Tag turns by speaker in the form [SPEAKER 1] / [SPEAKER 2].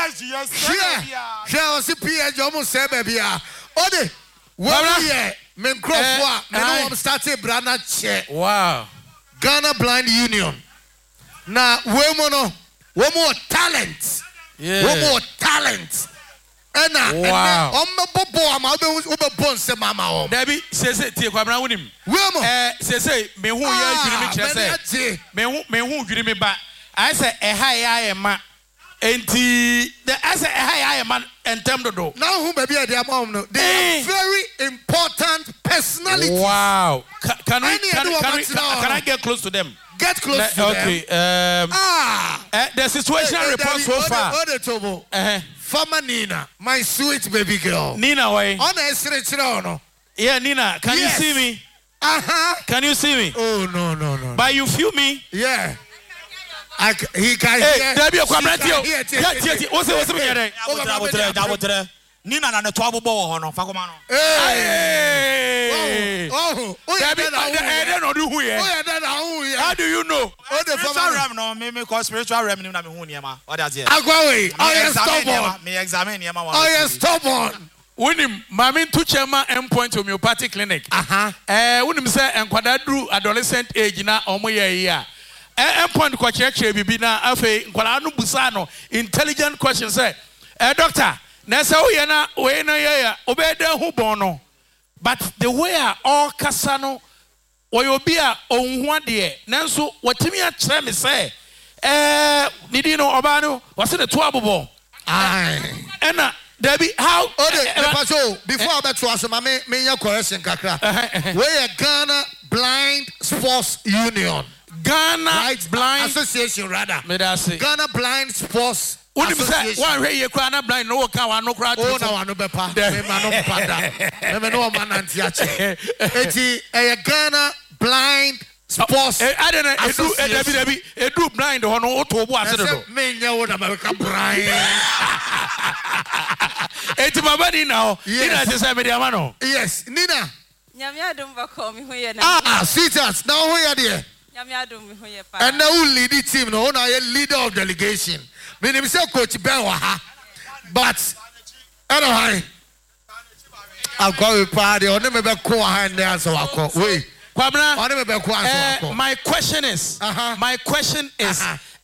[SPEAKER 1] She was a PSG almost say baby. Ode, well, yeah, men crop and I'm starting Brana chair.
[SPEAKER 2] Wow.
[SPEAKER 1] Ghana Blind Union. Now, one more talent.
[SPEAKER 2] Yeah.
[SPEAKER 1] One more talent.
[SPEAKER 2] Wow.
[SPEAKER 1] Debbie
[SPEAKER 2] says it, Kwabra Winim. Say, me who you dream me back. I say, a high man. And the as a high man and Temdo.
[SPEAKER 1] Now, who may be at their mom? They are very important personality.
[SPEAKER 2] Wow. Can I get close to them?
[SPEAKER 1] Get close to them.
[SPEAKER 2] Okay. The situation report so far.
[SPEAKER 1] Former Nina, my sweet baby girl.
[SPEAKER 2] Nina, why?
[SPEAKER 1] Yeah,
[SPEAKER 2] Nina, can you see me? Can you see me?
[SPEAKER 1] Oh, no.
[SPEAKER 2] But you feel me?
[SPEAKER 1] Yeah. He can
[SPEAKER 2] hear. What's it?
[SPEAKER 3] Nina na netwabo bo ho no fakomano.
[SPEAKER 2] How do you know?
[SPEAKER 3] Spiritual realm no me cause spiritual realm na me hu niema. What does it?
[SPEAKER 1] Agwawe, stubborn.
[SPEAKER 3] Me examine niema one.
[SPEAKER 1] Oh, you stubborn.
[SPEAKER 2] Wunim mami to chairman endpoint homeopathic clinic. Wunim say enkwada duru adolescent age na omo ye ya. Endpoint kwa cheche bibi na afi nkwala no busa no intelligent question say, doctor Nessa Oyana, Wayna, Obeda Hubono. But the way all Casano, Oyobia, on one day, Nanso, what Timmy Trem say, Nidino Obano was in a twabble.
[SPEAKER 1] Aye.
[SPEAKER 2] Anna, Debbie, how?
[SPEAKER 1] Before I bet to ask my main question, Kakra, we're Ghana Blind Sports Union.
[SPEAKER 2] Ghana Blind
[SPEAKER 1] Association, rather.
[SPEAKER 2] Ghana
[SPEAKER 1] Blind Sports.
[SPEAKER 2] One way you can't blind no car, no crowd.
[SPEAKER 1] Oh, no, no, bepa. A Ghana Blind Sports.
[SPEAKER 2] I don't know. A do blind or no auto was it.
[SPEAKER 1] Me, you would America blind.
[SPEAKER 2] It's my body now. Yes,
[SPEAKER 1] Nina. Sweetheart, now who are there? And now lead the team, no, now a leader of delegation. Meaning, say Coach Bewa, but anyway, I'll go with party or never be cool hand there. So I'll wait.
[SPEAKER 2] My question is,